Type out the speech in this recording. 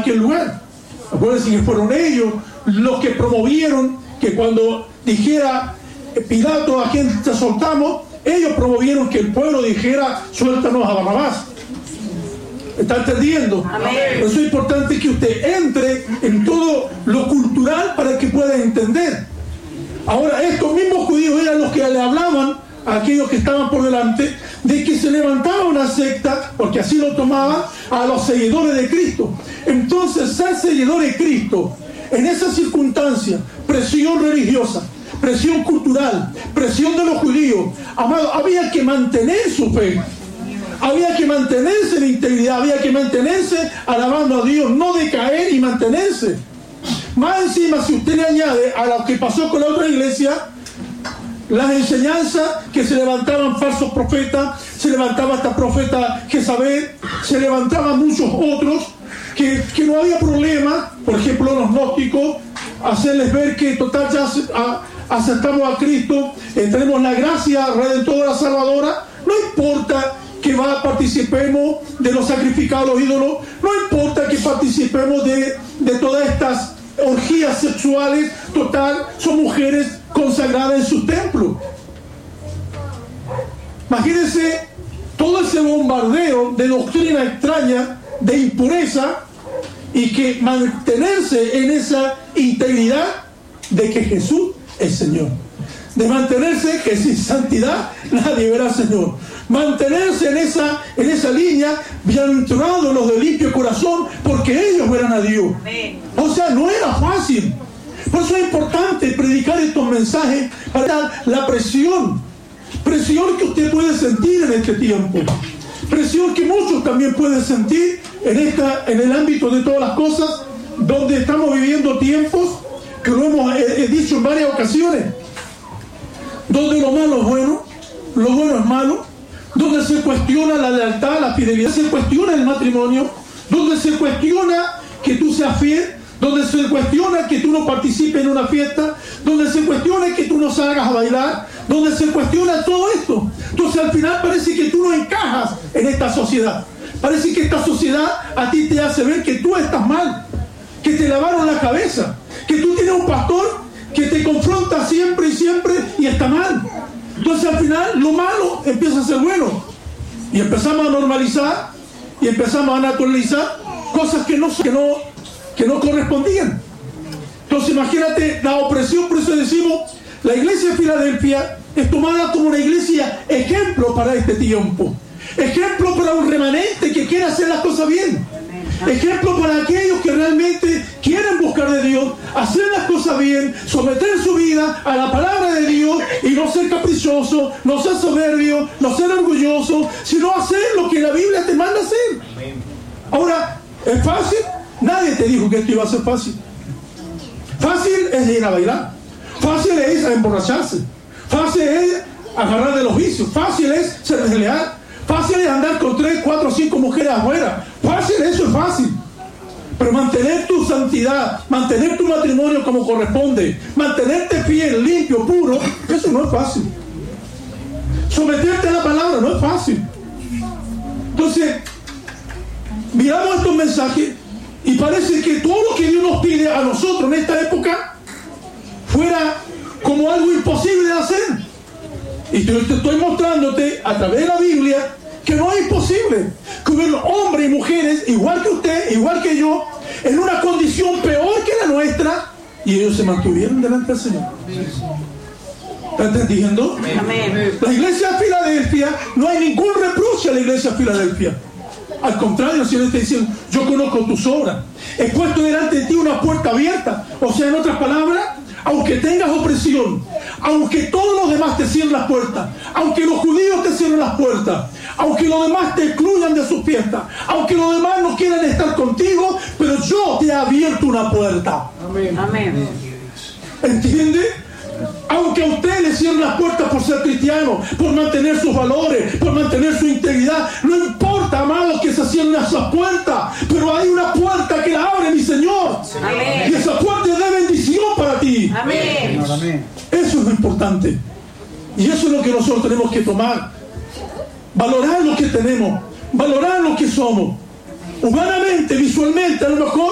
aquel lugar. Acuérdense que fueron ellos los que promovieron que cuando dijera Pilato, ¿a quién te soltamos?, ellos promovieron que el pueblo dijera, suéltanos a Barrabás. ¿Está entendiendo? Amén. Por eso es importante que usted entre en todo lo cultural para que pueda entender. Ahora, estos mismos judíos eran los que le hablaban a aquellos que estaban por delante de que se levantaba una secta, porque así lo tomaban, a los seguidores de Cristo. Entonces, ser seguidor de Cristo en esa circunstancia, presión religiosa, presión cultural, presión de los judíos, amado, había que mantener su fe, había que mantenerse en integridad, había que mantenerse alabando a Dios, no decaer y mantenerse. Más encima, si usted le añade a lo que pasó con la otra iglesia, las enseñanzas que se levantaban falsos profetas, se levantaba hasta profeta Jezabel, se levantaban muchos otros, que no había problema, por ejemplo los gnósticos, hacerles ver que total ya aceptamos a Cristo, tenemos la gracia redentora salvadora, no importa que participemos de los sacrificados a los ídolos, no importa que participemos de todas estas orgías sexuales, total, son mujeres consagradas en sus templos. Imagínense todo ese bombardeo de doctrina extraña, de impureza, y que mantenerse en esa integridad de que Jesús es Señor, de mantenerse que sin santidad nadie verá al Señor, mantenerse en esa línea, bienaventurados los de limpio corazón, porque ellos verán a Dios. O sea, no era fácil. Por eso es importante predicar estos mensajes para dar la presión que usted puede sentir en este tiempo, presión que muchos también pueden sentir en el ámbito de todas las cosas, donde estamos viviendo tiempos que lo hemos dicho en varias ocasiones, donde lo malo es bueno, lo bueno es malo, donde se cuestiona la lealtad, la fidelidad, se cuestiona el matrimonio, donde se cuestiona que tú seas fiel, donde se cuestiona que tú no participes en una fiesta, donde se cuestiona que tú no salgas a bailar, donde se cuestiona todo esto. Entonces al final parece que tú no encajas en esta sociedad, parece que esta sociedad a ti te hace ver que tú estás mal, que te lavaron la cabeza, que tú tienes un pastor que te confronta siempre y está mal. Entonces al final lo malo empieza a ser bueno y empezamos a normalizar y empezamos a naturalizar cosas que no correspondían. Entonces imagínate la opresión. Por eso decimos, la iglesia de Filadelfia es tomada como una iglesia ejemplo para este tiempo, ejemplo para un remanente que quiere hacer las cosas bien, ejemplo para aquellos que realmente quieren buscar de Dios, hacer las cosas bien, someter su vida a la palabra de Dios y no ser caprichoso, no ser soberbio, no ser orgulloso, sino hacer lo que la Biblia te manda hacer. Ahora, ¿es fácil? Nadie te dijo que esto iba a ser fácil. Fácil es ir a bailar, fácil es a emborracharse, fácil es agarrar de los vicios, fácil es ser desleal, fácil es andar con 3, 4, 5 mujeres afuera, fácil, eso es fácil. Pero mantener tu santidad, mantener tu matrimonio como corresponde, mantenerte fiel, limpio, puro, eso no es fácil. Someterte a la palabra no es fácil. Entonces, miramos estos mensajes y parece que todo lo que Dios nos pide a nosotros en esta época fuera como algo imposible de hacer. Y yo te estoy mostrándote a través de la Biblia que no es imposible, que hubieron hombres y mujeres igual que usted, igual que yo, en una condición peor que la nuestra, y ellos se mantuvieron delante del Señor. ¿Está entendiendo? Amén. La iglesia de Filadelfia, no hay ningún reproche a la iglesia de Filadelfia. Al contrario, el Señor está diciendo, yo conozco tus obras, he puesto delante de ti una puerta abierta. O sea, en otras palabras, aunque tengas opresión, aunque todos los demás te cierren las puertas, aunque los judíos te cierren las puertas, aunque los demás te excluyan de sus fiestas, aunque los demás no quieran estar contigo, pero yo te he abierto una puerta. Amén. Amén. ¿Entiende? Aunque a usted le cierren las puertas por ser cristiano, por mantener sus valores, por mantener su integridad, no importa, amados, que se cierren esas puertas, pero hay una puerta que la abre mi Señor. Amén. Y esa puerta es de bendición para ti. Amén. Eso es lo importante. Y eso es lo que nosotros tenemos que tomar. Valorar lo que tenemos, valorar lo que somos. Humanamente, visualmente, a lo mejor